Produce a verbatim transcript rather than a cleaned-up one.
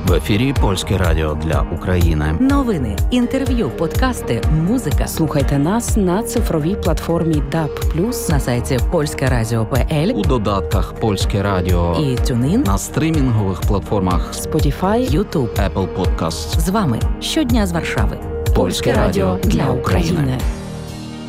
В ефірі Польське радіо для України. Новини, інтерв'ю, подкасти, музика. Слухайте нас на цифровій платформі даб плюс, на сайті польське радіо крапка пе ель, у додатках Польське радіо і TuneIn, на стрімінгових платформах Spotify, YouTube. Apple Podcasts. З вами щодня з Варшави. Польське радіо для України.